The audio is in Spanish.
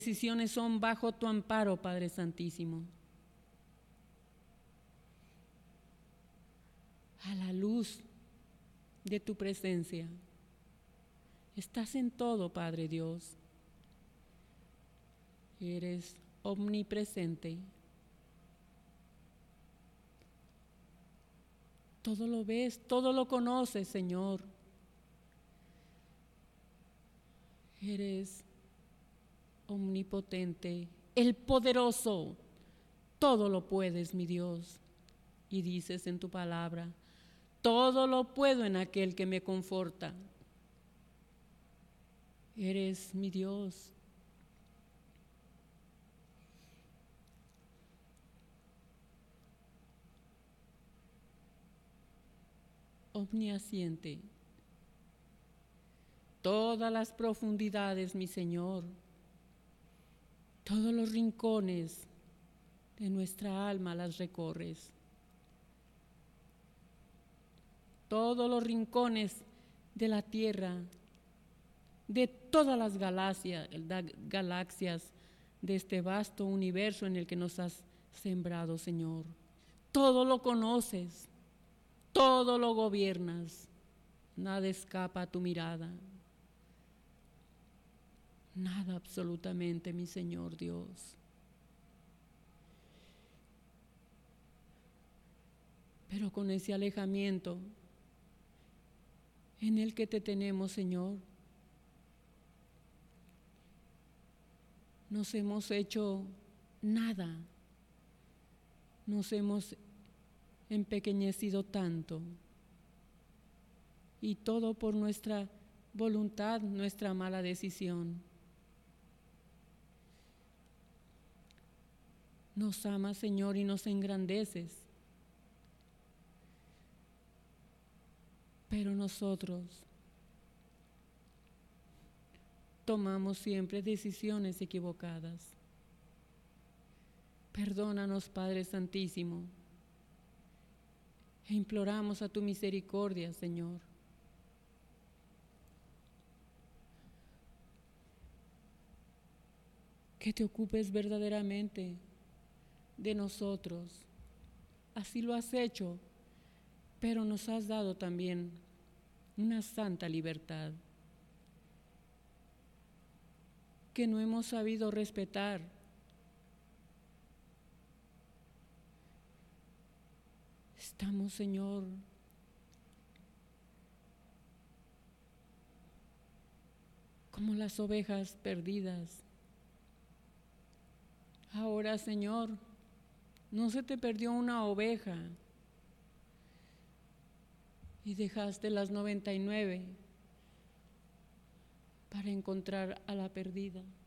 Decisiones son bajo tu amparo, Padre Santísimo. A la luz de tu presencia. Estás en todo, Padre Dios. Eres omnipresente. Todo lo ves, todo lo conoces, Señor. Eres omnipotente, el poderoso. Todo lo puedes, mi Dios. Y dices en tu palabra, todo lo puedo en aquel que me conforta. Eres mi Dios. Omnisciente. Todas las profundidades, mi Señor, todos los rincones de nuestra alma las recorres. Todos los rincones de la tierra, de todas las galaxias de este vasto universo en el que nos has sembrado, Señor. Todo lo conoces, todo lo gobiernas, nada escapa a tu mirada. Nada absolutamente, mi Señor Dios. Pero con ese alejamiento en el que te tenemos, Señor, nos hemos hecho nada, nos hemos empequeñecido tanto, y todo por nuestra voluntad, nuestra mala decisión. Nos amas, Señor, y nos engrandeces, pero nosotros tomamos siempre decisiones equivocadas. Perdónanos, Padre Santísimo, e imploramos a tu misericordia, Señor. Que te ocupes verdaderamente de nosotros. Así lo has hecho, pero nos has dado también una santa libertad que no hemos sabido respetar. Estamos, Señor, como las ovejas perdidas. Ahora, Señor, no se te perdió una oveja y dejaste las 99 para encontrar a la perdida.